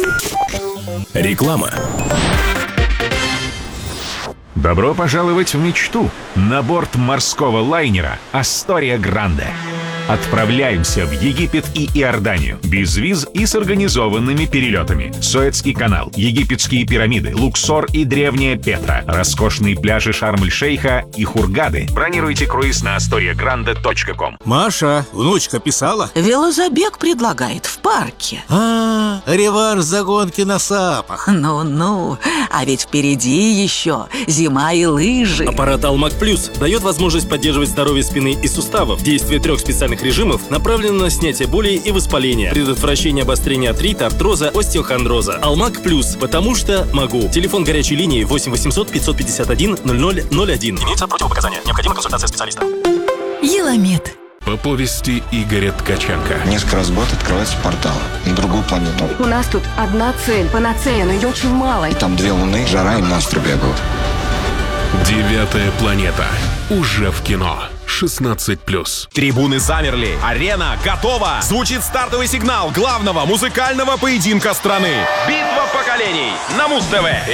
Реклама. Добро пожаловать в мечту на борт морского лайнера «Астория Гранде». Отправляемся в Египет и Иорданию без виз и с организованными перелетами. Суэцкий канал, египетские пирамиды, Луксор и древняя Петра, роскошные пляжи Шарм-эль-Шейха и Хургады. Бронируйте круиз на astoriagrande.com. Маша, внучка писала? Велозабег предлагает в парке. Реванш за гонки на сапах. Ну-ну, а ведь впереди еще зима и лыжи. Аппарат Алмаг Плюс дает возможность поддерживать здоровье спины и суставов. Действие 3 специальных режимов направлено на снятие боли и воспаления, предотвращение обострения артрита, артроза, остеохондроза. Алмаг Плюс, потому что могу. Телефон горячей линии 8 800 551 0001. Имеются противопоказания. Необходима консультация специалиста. Еламед. По повести Игоря Ткаченко. Несколько раз в год открывается портал на другую планету. У нас тут одна цель, панацея, но ее очень мало. И там 2 луны, жара и монстры бегают. 9-я планета. Уже в кино. 16+. Трибуны замерли. Арена готова. Звучит стартовый сигнал главного музыкального поединка страны. Битва поколений на Муз-ТВ.